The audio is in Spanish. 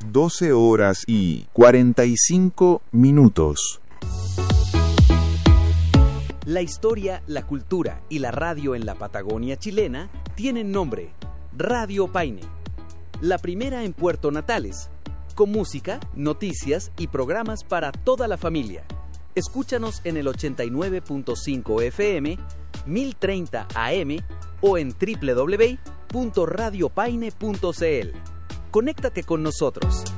12 horas y 45 minutos. La historia, la cultura y la radio en la Patagonia chilena tienen nombre: Radio Paine. La primera en Puerto Natales, con música, noticias y programas para toda la familia. Escúchanos en el 89.5 FM, 1030 AM o en www.radiopaine.cl. Conéctate con nosotros.